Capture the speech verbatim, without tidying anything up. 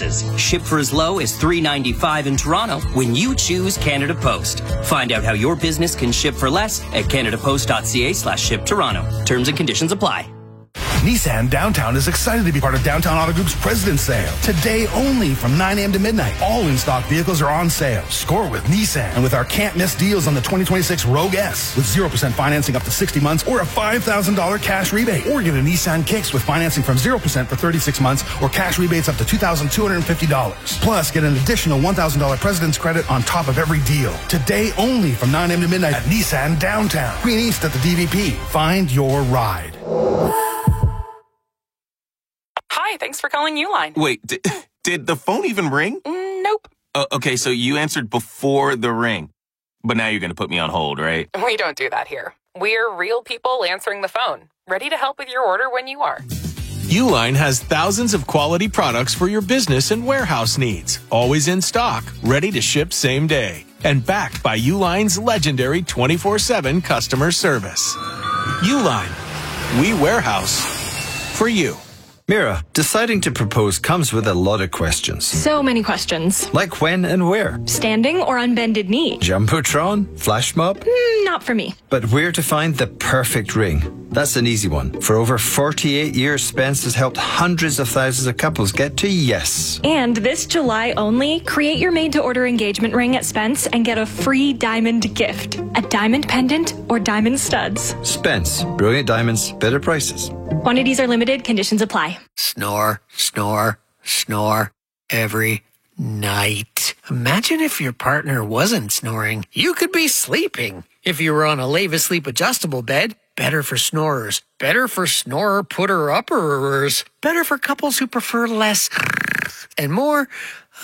prices. Ship for as low as three dollars and ninety-five cents in Toronto when you choose Canada Post. Find out how your business can ship for less at canadapost.ca slash ship Toronto. Terms and conditions apply. Nissan Downtown is excited to be part of Downtown Auto Group's President's Sale. Today only from nine a.m. to midnight. All in-stock vehicles are on sale. Score with Nissan. And with our can't-miss deals on the twenty twenty-six Rogue S with zero percent financing up to sixty months or a five thousand dollars cash rebate. Or get a Nissan Kicks with financing from zero percent for thirty-six months or cash rebates up to two thousand two hundred fifty dollars. Plus, get an additional one thousand dollars President's credit on top of every deal. Today only from nine a.m. to midnight at Nissan Downtown. Queen East at the D V P. Find your ride. Hi, thanks for calling Uline. Wait, did, did the phone even ring? Mm, nope. Uh, okay, so you answered before the ring. But now you're going to put me on hold, right? We don't do that here. We're real people answering the phone, ready to help with your order when you are. Uline has thousands of quality products for your business and warehouse needs. Always in stock, ready to ship same day. And backed by Uline's legendary twenty-four seven customer service. Uline. We warehouse for you. Mira, deciding to propose comes with a lot of questions. So many questions. Like when and where? Standing or on bended knee? Jumbotron? Flash mob? Mm, not for me. But where to find the perfect ring? That's an easy one. For over forty-eight years, Spence has helped hundreds of thousands of couples get to yes. And this July only, create your made-to-order engagement ring at Spence and get a free diamond gift. A diamond pendant or diamond studs. Spence. Brilliant diamonds, better prices. Quantities are limited. Conditions apply. Snore, snore, snore every night. Imagine if your partner wasn't snoring. You could be sleeping. If you were on a Leva Sleep adjustable bed, better for snorers. Better for snorer putter upperers. Better for couples who prefer less and more